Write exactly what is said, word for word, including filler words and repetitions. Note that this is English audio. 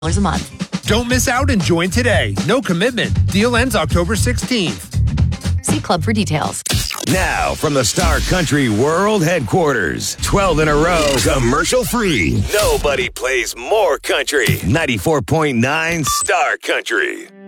a month. Don't miss out and join today. No commitment. Deal ends October sixteenth. See Club for details. Now, from the Star Country World Headquarters, twelve in a row, commercial free. Nobody plays more country. ninety-four point nine Star Country.